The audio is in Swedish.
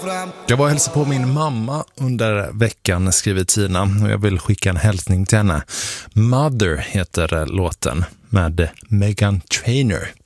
Jag var och hälsade på min mamma under veckan, skriver Tina, och jag vill skicka en hälsning till henne. Mother heter låten med Meghan Trainor.